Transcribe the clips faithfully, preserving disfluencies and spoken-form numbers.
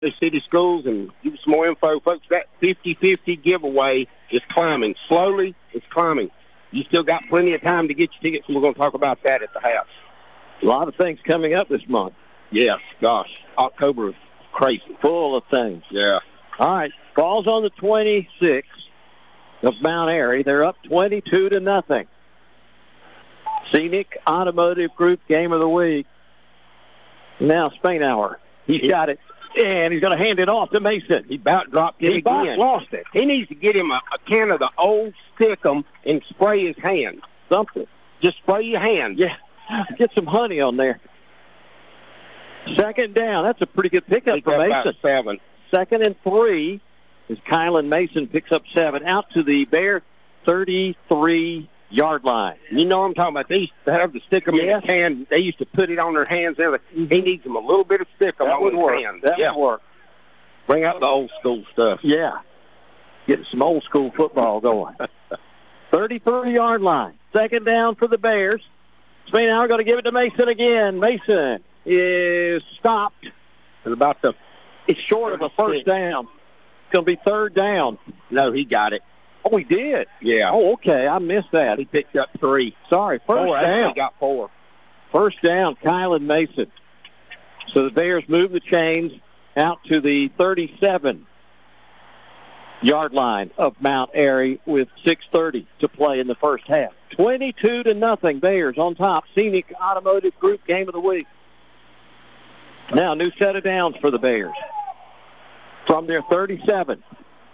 the city schools and give you some more info, folks. That fifty-fifty giveaway is climbing. Slowly, it's climbing. You still got plenty of time to get your tickets, and we're going to talk about that at the house. A lot of things coming up this month. Yes, gosh. October is crazy. Full of things. Yeah. All right. Falls on the twenty-sixth of Mount Airy. They're up twenty-two to nothing. Scenic Automotive Group Game of the Week. Now Spainhour. He's got it. And he's going to hand it off to Mason. He about dropped it he about again. lost it. He needs to get him a, a can of the old Stickum and spray his hand. Something. Just spray your hand. Yeah. Get some honey on there. Second down. That's a pretty good pickup Pick for up Mason. about seven. Second and three as Kylan Mason picks up seven out to the Bear thirty-three-yard line. You know what I'm talking about. They used to have the Stickum Yeah. in the can. They used to put it on their hands. And everything. He needs them a little bit of Stickum That on would his work. hands. That yeah. would work. Bring out the old school stuff. Yeah. Getting some old school football going. thirty-three-yard line. Second down for the Bears. Spainhour going to give it to Mason again. Mason is stopped. It's about the It's short of a first down. It's going to be third down. No, he got it. Oh, he did? Yeah. Oh, okay. I missed that. He picked up three. Sorry, first Four. I think down. He got four. First down, Kylan Mason. So the Bears move the chains out to the thirty-seven-yard line of Mount Airy with six thirty to play in the first half. twenty-two to nothing, Bears on top. Scenic Automotive Group Game of the Week. Now, new set of downs for the Bears from their thirty-seven.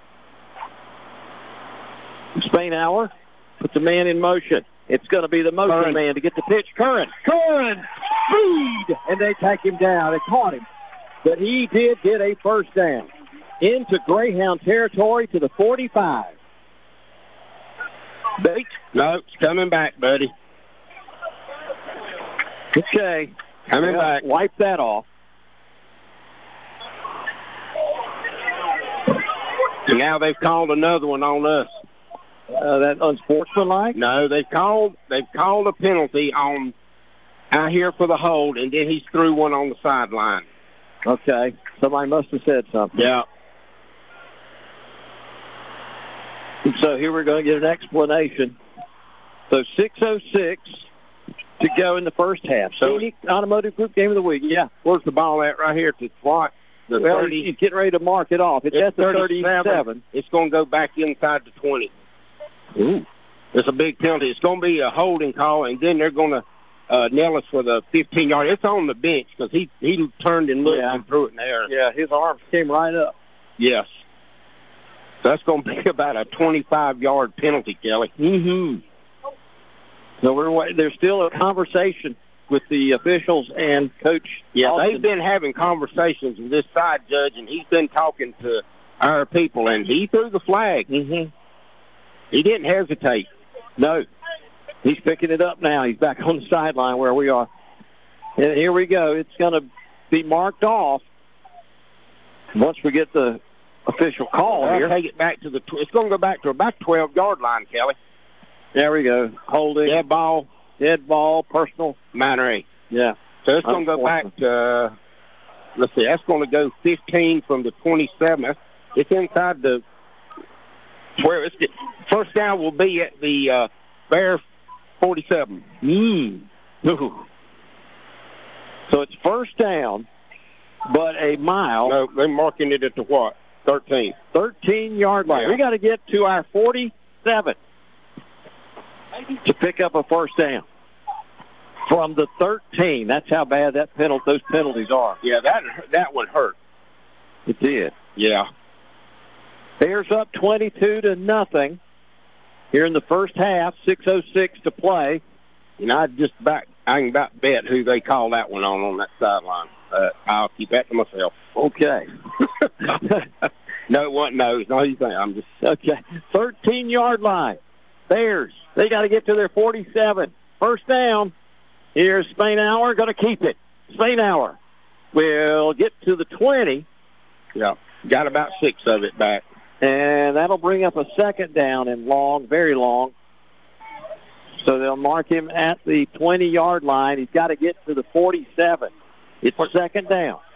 Spainhour puts a man in motion. It's going to be the motion Curran. man to get the pitch. Curran. Curran. Speed. And they take him down. They caught him. But he did get a first down into Greyhound territory to the forty-five. Bates? No, it's coming back, buddy. Okay. Coming Well, back. Wipe that off. And now they've called another one on us. Uh, that unsportsmanlike? No, they've called they've called a penalty on out here for the hold, and then he threw one on the sideline. Okay. Somebody must have said something. Yeah. So here we're going to get an explanation. So six oh six to go in the first half. So- Scenic Automotive Group Game of the Week. Yeah. Where's the ball at right here to what? The Well, thirty. he's getting ready to mark it off. It's, It's at the thirty-seven. It's going to go back inside the twenty. Ooh. It's a big penalty. It's going to be a holding call, and then they're going to uh, nail us for the fifteen-yard. It's on the bench because he, he turned and looked Yeah. and threw it in the air. Yeah, his arms came right up. Yes. So that's going to be about a twenty-five-yard penalty, Kelly. Mm-hmm. So we're wa- there's still a conversation with the officials and Coach. Yeah, Austin. they've been having conversations with this side judge, and he's been talking to our people, and he threw the flag. Mm-hmm. He didn't hesitate. No. He's picking it up now. He's back on the sideline where we are. And here we go. It's going to be marked off once we get the official call I'll here. take it back to the. Tw- it's going to go back to about twelve-yard line, Kelly. There we go. Holding. Dead ball, Dead ball, personal. minor A. Yeah. So it's going to go back to. Uh, let's see. That's going to go fifteen from the twenty-seven. It's inside the. Where it's the, first down will be at the uh, Bear forty-seven. Mm. Ooh. So it's first down, but a mile. No, they're marking it at the what? thirteen. thirteen-yard line. Yeah. We got to get to our forty-seven to pick up a first down from the thirteen. That's how bad that penalty, those penalties are. Yeah, that that one hurt. It did. Yeah. Bears up twenty-two to nothing here in the first half. six oh six to play. And I just back, I can about bet who they call that one on on that sideline. Uh, I'll keep that to myself. Okay. No, it wasn't. No, it's not anything. I'm just. Okay. thirteen-yard line. Bears, they got to get to their forty-seven. First down. Here's Spainhour, going to keep it. Spainhour will get to the twenty. Yeah. Got about six of it back. And that'll bring up a second down and long, very long. So they'll mark him at the twenty-yard line. He's got to get to the forty-seven. It's second down.